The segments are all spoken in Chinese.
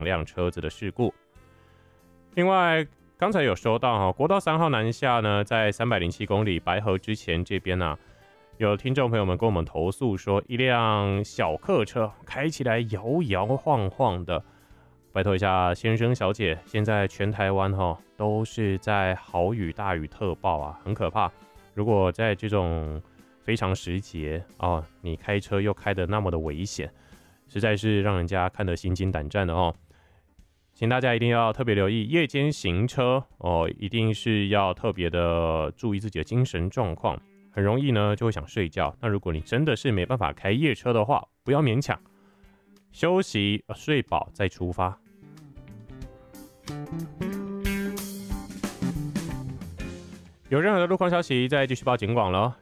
辆车子的事故。另外，刚才有说到国道3号南下呢，在307公里白河之前这边啊，有听众朋友们跟我们投诉说，一辆小客车开起来摇摇晃晃的。拜托一下先生小姐，现在全台湾都是在豪雨大雨特报啊，很可怕。如果在这种非常时节你开车又开得那么的危险，实在是让人家看得心惊胆战的哦。请大家一定要特别留意夜间行车一定是要特别的注意自己的精神状况，很容易呢就会想睡觉。那如果你真的是没办法开夜车的话，不要勉强，休息睡饱再出发。有任何的路况消息，再继续报警广了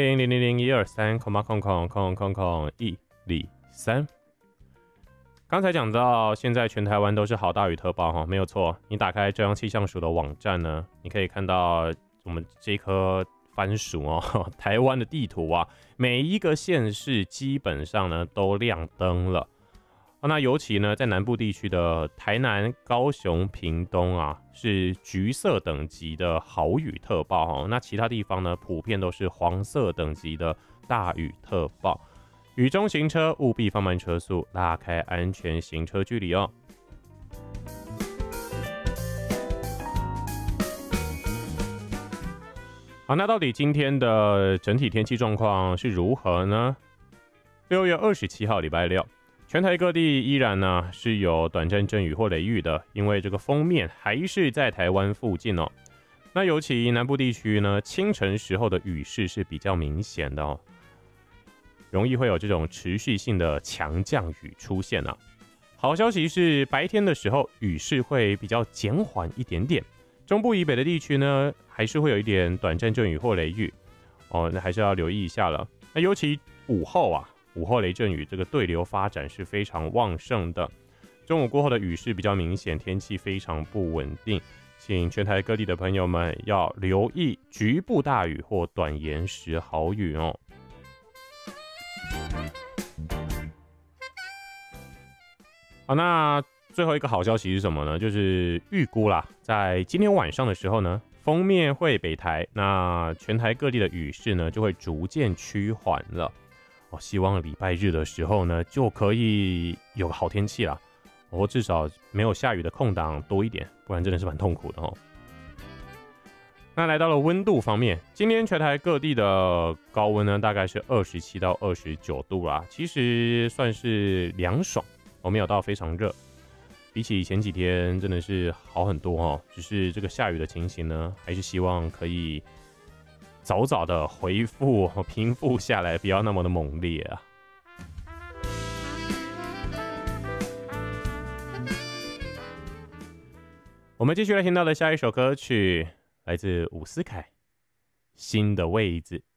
，0800000123，103。刚才讲到，现在全台湾都是好大雨特报没有错。你打开中央气象署的网站呢，你可以看到我们这颗番薯台湾的地图啊，每一个县市基本上呢都亮灯了。那尤其呢，在南部地区的台南、高雄、屏东啊，是橘色等级的豪雨特报那其他地方呢，普遍都是黄色等级的大雨特报。雨中行车务必放慢车速，拉开安全行车距离哦。好，那到底今天的整体天气状况是如何呢？6月27号礼拜六。全台各地依然呢是有短暂阵雨或雷雨的，因为这个锋面还是在台湾附近哦。那尤其南部地区呢，清晨时候的雨势是比较明显的哦，容易会有这种持续性的强降雨出现啊。好消息是，白天的时候雨势会比较减缓一点点，中部以北的地区呢，还是会有一点短暂阵雨或雷雨那还是要留意一下了。那尤其午后雷阵雨这个对流发展是非常旺盛的，中午过后的雨势比较明显，天气非常不稳定，请全台各地的朋友们要留意局部大雨或短延时豪雨哦。好，那最后一个好消息是什么呢？就是预估啦，在今天晚上的时候呢，锋面会北台，那全台各地的雨势呢就会逐渐趋缓了。希望礼拜日的时候呢，就可以有个好天气啦，或至少没有下雨的空档多一点，不然真的是蛮痛苦的哦。那来到了温度方面，今天全台各地的高温呢，大概是27到29度啦，其实算是凉爽，没有到非常热，比起前几天真的是好很多哦。只是这个下雨的情形呢，还是希望可以早早的恢复平复下来，不要那么的猛烈啊。我们继续来听到的下一首歌曲来自伍思凯，新的位置。